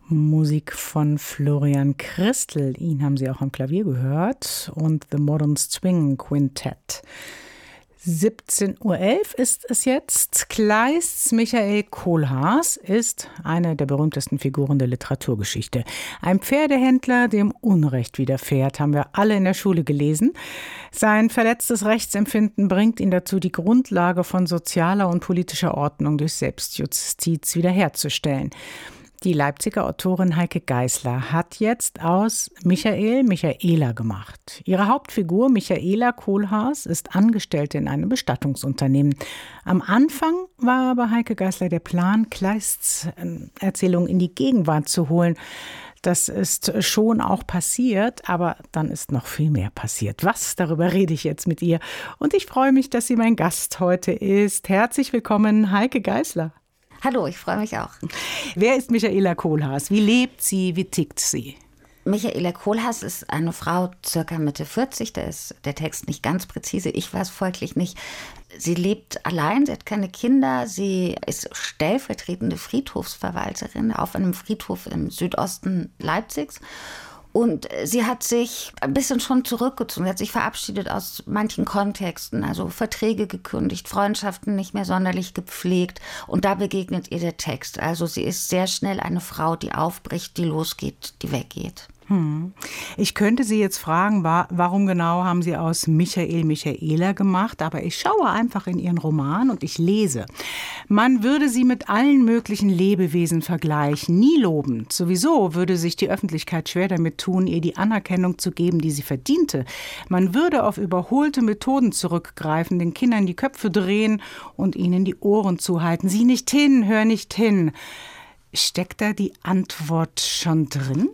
Musik von Florian Christel. Ihn haben Sie auch am Klavier gehört. Und The Modern Swing Quintet. 17:11 Uhr ist es jetzt. Kleists Michael Kohlhaas ist eine der berühmtesten Figuren der Literaturgeschichte. Ein Pferdehändler, dem Unrecht widerfährt, haben wir alle in der Schule gelesen. Sein verletztes Rechtsempfinden bringt ihn dazu, die Grundlage von sozialer und politischer Ordnung durch Selbstjustiz wiederherzustellen. Die Leipziger Autorin Heike Geisler hat jetzt aus Michael Michaela gemacht. Ihre Hauptfigur Michaela Kohlhaas ist Angestellte in einem Bestattungsunternehmen. Am Anfang war aber Heike Geisler der Plan, Kleists Erzählung in die Gegenwart zu holen. Das ist schon auch passiert, aber dann ist noch viel mehr passiert. Was? Darüber rede ich jetzt mit ihr. Und ich freue mich, dass sie mein Gast heute ist. Herzlich willkommen, Heike Geisler. Hallo, ich freue mich auch. Wer ist Michaela Kohlhaas? Wie lebt sie? Wie tickt sie? Michaela Kohlhaas ist eine Frau, circa Mitte 40. Da ist der Text nicht ganz präzise. Ich weiß folglich nicht. Sie lebt allein, sie hat keine Kinder. Sie ist stellvertretende Friedhofsverwalterin auf einem Friedhof im Südosten Leipzigs. Und sie hat sich ein bisschen schon zurückgezogen, sie hat sich verabschiedet aus manchen Kontexten, also Verträge gekündigt, Freundschaften nicht mehr sonderlich gepflegt. Und da begegnet ihr der Text. Also sie ist sehr schnell eine Frau, die aufbricht, die losgeht, die weggeht. Ich könnte Sie jetzt fragen, warum genau haben Sie aus Michael Michaela gemacht? Aber ich schaue einfach in Ihren Roman und ich lese. Man würde sie mit allen möglichen Lebewesen vergleichen, nie lobend. Sowieso würde sich die Öffentlichkeit schwer damit tun, ihr die Anerkennung zu geben, die sie verdiente. Man würde auf überholte Methoden zurückgreifen, den Kindern die Köpfe drehen und ihnen die Ohren zuhalten. Sieh nicht hin, hör nicht hin. Steckt da die Antwort schon drin?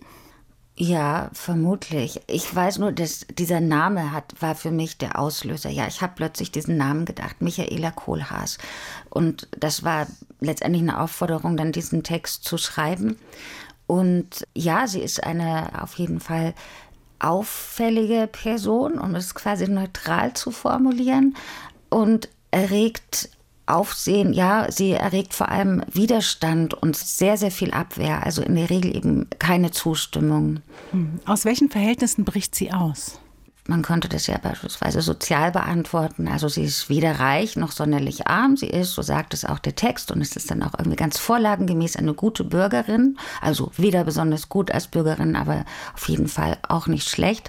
Ja, vermutlich. Ich weiß nur, dass dieser Name war für mich der Auslöser. Ja, ich habe plötzlich diesen Namen gedacht, Michaela Kohlhaas. Und das war letztendlich eine Aufforderung, dann diesen Text zu schreiben. Und ja, sie ist eine auf jeden Fall auffällige Person, um es quasi neutral zu formulieren. Und erregt Aufsehen, ja, sie erregt vor allem Widerstand und sehr, sehr viel Abwehr, also in der Regel eben keine Zustimmung. Aus welchen Verhältnissen bricht sie aus? Man könnte das ja beispielsweise sozial beantworten. Also sie ist weder reich noch sonderlich arm. Sie ist, so sagt es auch der Text, und es ist dann auch irgendwie ganz vorlagengemäß, eine gute Bürgerin. Also weder besonders gut als Bürgerin, aber auf jeden Fall auch nicht schlecht.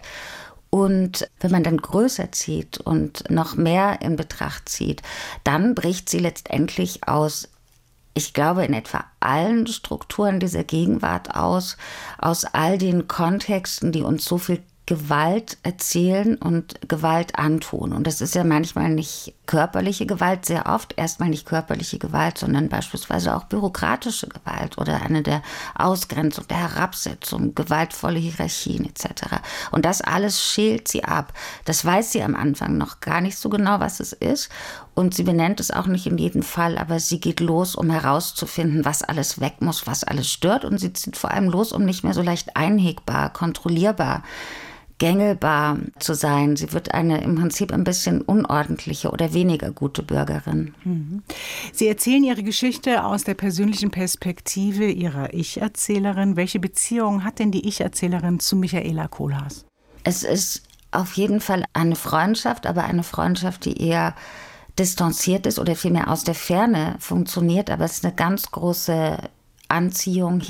Und wenn man dann größer zieht und noch mehr in Betracht zieht, dann bricht sie letztendlich aus, ich glaube, in etwa allen Strukturen dieser Gegenwart aus all den Kontexten, die uns so viel Gewalt erzählen und Gewalt antun. Und das ist ja manchmal nicht körperliche Gewalt, sehr oft erstmal nicht körperliche Gewalt, sondern beispielsweise auch bürokratische Gewalt oder eine der Ausgrenzung, der Herabsetzung, gewaltvolle Hierarchien etc. Und das alles schält sie ab. Das weiß sie am Anfang noch gar nicht so genau, was es ist. Und sie benennt es auch nicht in jedem Fall, aber sie geht los, um herauszufinden, was alles weg muss, was alles stört. Und sie zieht vor allem los, um nicht mehr so leicht einhegbar, kontrollierbar, gängelbar zu sein. Sie wird im Prinzip ein bisschen unordentliche oder weniger gute Bürgerin. Sie erzählen Ihre Geschichte aus der persönlichen Perspektive Ihrer Ich-Erzählerin. Welche Beziehung hat denn die Ich-Erzählerin zu Michaela Kohlhaas? Es ist auf jeden Fall eine Freundschaft, aber eine Freundschaft, die eher distanziert ist oder vielmehr aus der Ferne funktioniert. Aber es ist eine ganz große Anziehung